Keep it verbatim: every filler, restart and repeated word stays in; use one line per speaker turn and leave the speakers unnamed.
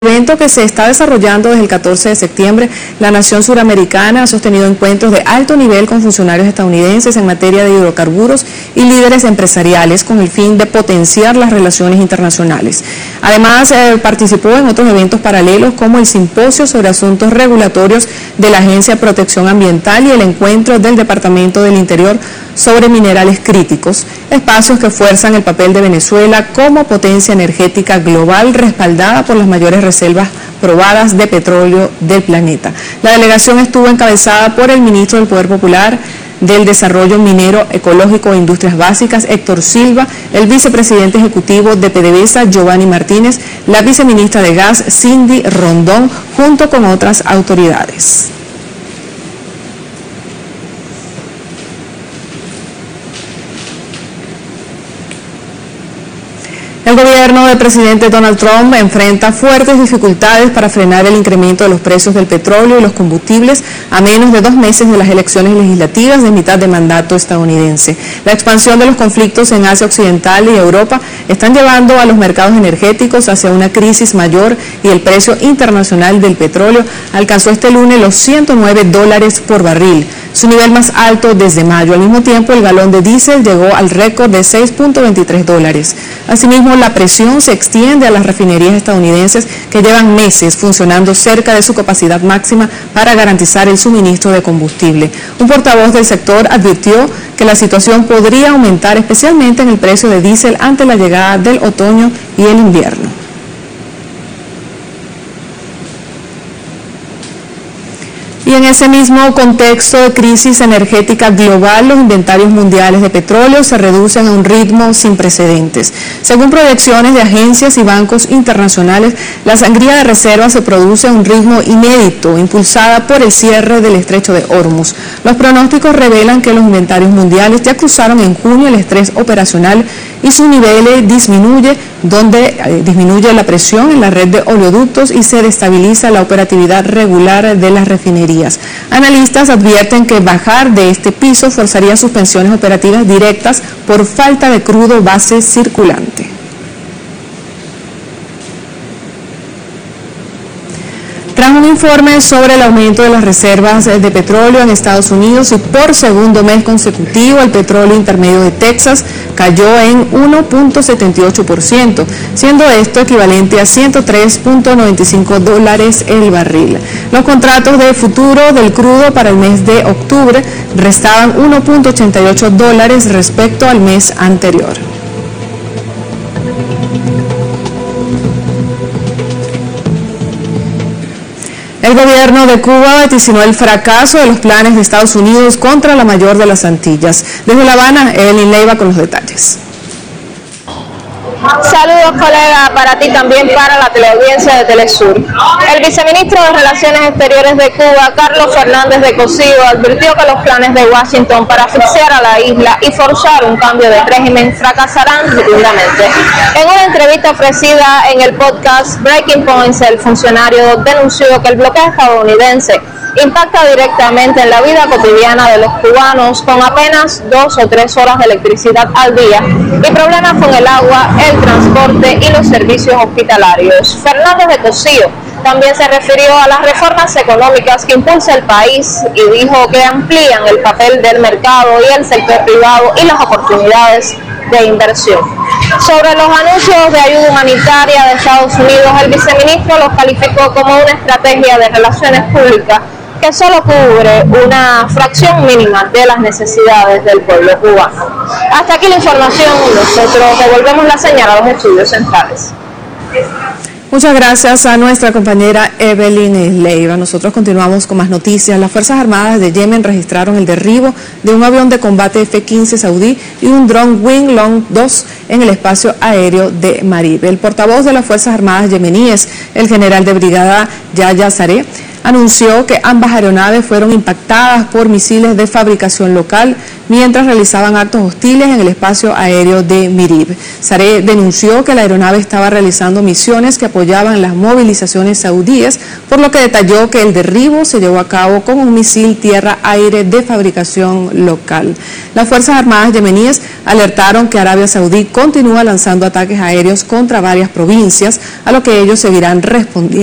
evento que se está desarrollando desde el catorce de septiembre, la nación suramericana ha sostenido encuentros de alto nivel con funcionarios estadounidenses en materia de hidrocarburos y líderes empresariales con el fin de potenciar las relaciones internacionales. Además, eh, participó en otros eventos paralelos como el simposio sobre asuntos regulatorios de la Agencia de Protección Ambiental y el encuentro del Departamento del Interior sobre minerales críticos, espacios que fuerzan el papel de Venezuela como potencia energética global respaldada por las mayores reservas probadas de petróleo del planeta. La delegación estuvo encabezada por el ministro del Poder Popular del Desarrollo Minero, Ecológico e Industrias Básicas, Héctor Silva, el vicepresidente ejecutivo de PDVSA, Giovanni Martínez, la viceministra de Gas, Cindy Rondón, junto con otras autoridades. El gobierno del presidente Donald Trump enfrenta fuertes dificultades para frenar el incremento de los precios del petróleo y los combustibles a menos de dos meses de las elecciones legislativas de mitad de mandato estadounidense. La expansión de los conflictos en Asia Occidental y Europa están llevando a los mercados energéticos hacia una crisis mayor y el precio internacional del petróleo alcanzó este lunes los ciento nueve dólares por barril, su nivel más alto desde mayo. Al mismo tiempo, el galón de diésel llegó al récord de seis punto veintitrés dólares. Asimismo, la presión se extiende a las refinerías estadounidenses que llevan meses funcionando cerca de su capacidad máxima para garantizar el suministro de combustible. Un portavoz del sector advirtió que la situación podría aumentar especialmente en el precio de diésel ante la llegada del otoño y el invierno. Y en ese mismo contexto de crisis energética global, los inventarios mundiales de petróleo se reducen a un ritmo sin precedentes. Según proyecciones de agencias y bancos internacionales, la sangría de reservas se produce a un ritmo inédito, impulsada por el cierre del estrecho de Hormuz. Los pronósticos revelan que los inventarios mundiales ya cruzaron en junio el estrés operacional y su nivel disminuye, donde eh, disminuye la presión en la red de oleoductos y se destabiliza la operatividad regular de las refinerías. Analistas advierten que bajar de este piso forzaría suspensiones operativas directas por falta de crudo base circulante. Tras un informe sobre el aumento de las reservas de petróleo en Estados Unidos y por segundo mes consecutivo, el petróleo intermedio de Texas cayó en uno punto setenta y ocho por ciento, siendo esto equivalente a ciento tres punto noventa y cinco dólares el barril. Los contratos de futuro del crudo para el mes de octubre restaban uno punto ochenta y ocho dólares respecto al mes anterior. El gobierno de Cuba vaticinó el fracaso de los planes de Estados Unidos contra la mayor de las Antillas. Desde La Habana, Evelyn Leiva con los detalles.
Saludos, colega, para ti también para la teleaudiencia de Telesur. El viceministro de Relaciones Exteriores de Cuba, Carlos Fernández de Cosío, advirtió que los planes de Washington para asfixiar a la isla y forzar un cambio de régimen fracasarán rotundamente. En una entrevista ofrecida en el podcast Breaking Points, el funcionario denunció que el bloqueo estadounidense impacta directamente en la vida cotidiana de los cubanos con apenas dos o tres horas de electricidad al día y problemas con el agua, el transporte y los servicios hospitalarios. Fernández de Cosío también se refirió a las reformas económicas que impulsa el país y dijo que amplían el papel del mercado y el sector privado y las oportunidades de inversión. Sobre los anuncios de ayuda humanitaria de Estados Unidos, el viceministro los calificó como una estrategia de relaciones públicas que solo cubre una fracción mínima de las necesidades del pueblo cubano. Hasta aquí la información, nosotros devolvemos la señal a los estudios centrales.
Muchas gracias a nuestra compañera Evelyn Leiva. Nosotros continuamos con más noticias. Las Fuerzas Armadas de Yemen registraron el derribo de un avión de combate F quince saudí y un dron Wing Long dos en el espacio aéreo de Marib. El portavoz de las Fuerzas Armadas yemeníes, el general de brigada Yahya Saree, anunció que ambas aeronaves fueron impactadas por misiles de fabricación local mientras realizaban actos hostiles en el espacio aéreo de Mirib. Saree denunció que la aeronave estaba realizando misiones que apoyaban las movilizaciones saudíes, por lo que detalló que el derribo se llevó a cabo con un misil tierra-aire de fabricación local. Las Fuerzas Armadas yemeníes alertaron que Arabia Saudí continúa lanzando ataques aéreos contra varias provincias, a lo que ellos seguirán respondiendo.